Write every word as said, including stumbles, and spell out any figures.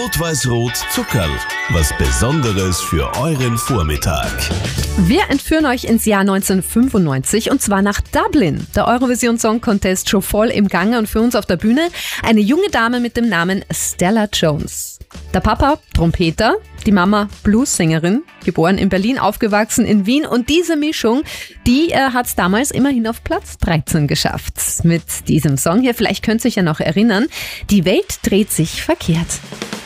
Rot-Weiß-Rot Zuckerl. Was Besonderes für euren Vormittag. Wir entführen euch ins Jahr neunzehnhundertfünfundneunzig und zwar nach Dublin. Der Eurovision Song Contest schon voll im Gange und für uns auf der Bühne eine junge Dame mit dem Namen Stella Jones. Der Papa Trompeter, die Mama Bluessängerin, geboren in Berlin, aufgewachsen in Wien und diese Mischung, die äh, hat es damals immerhin auf Platz dreizehn geschafft. Mit diesem Song hier, vielleicht könnt ihr euch ja noch erinnern, die Welt dreht sich verkehrt.